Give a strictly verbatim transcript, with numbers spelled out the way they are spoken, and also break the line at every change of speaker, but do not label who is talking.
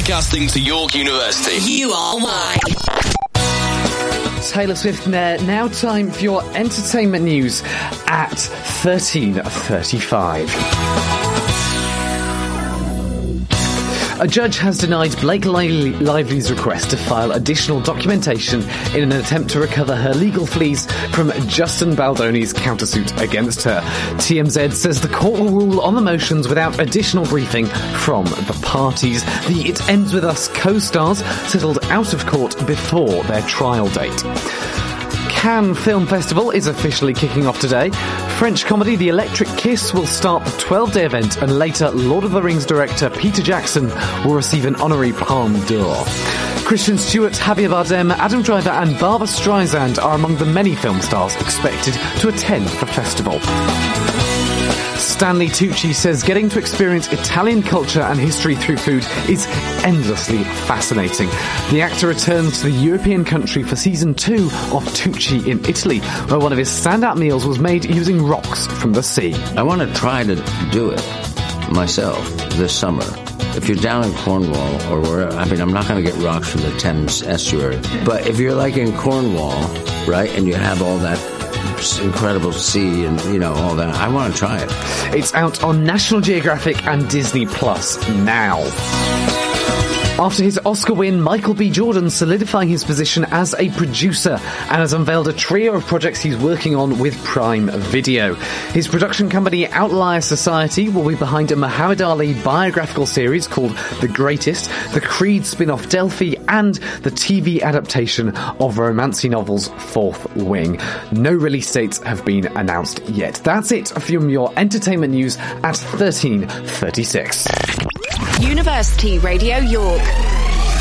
Broadcasting to York University.
You are why.
Taylor Swift there. Now time for your entertainment news at thirteen thirty-five. A judge has denied Blake Lively's request to file additional documentation in an attempt to recover her legal fees from Justin Baldoni's countersuit against her. T M Z says the court will rule on the motions without additional briefing from the parties. The It Ends With Us co-stars settled out of court before their trial date. Cannes Film Festival is officially kicking off today. French comedy The Electric Kiss will start the twelve-day event, and later Lord of the Rings director Peter Jackson will receive an honorary Palme d'Or. Kristen Stewart, Javier Bardem, Adam Driver and Barbra Streisand are among the many film stars expected to attend the festival. Stanley Tucci says getting to experience Italian culture and history through food is endlessly fascinating. The actor returns to the European country for season two of Tucci in Italy, where one of his standout meals was made using rocks from the sea.
I want to try to do it myself this summer. If you're down in Cornwall or wherever, I mean, I'm not going to get rocks from the Thames estuary, but if you're like in Cornwall, right, and you have all that incredible sea and, you know, all that, I want to try it.
It's out on National Geographic and Disney Plus now. After his Oscar win, Michael B. Jordan solidifying his position as a producer and has unveiled a trio of projects he's working on with Prime Video. His production company Outlier Society will be behind a Muhammad Ali biographical series called The Greatest, the Creed spin-off Delphi, and the T V adaptation of romancy novel's Fourth Wing. No release dates have been announced yet. That's it from your entertainment news at thirteen thirty-six.
University Radio York.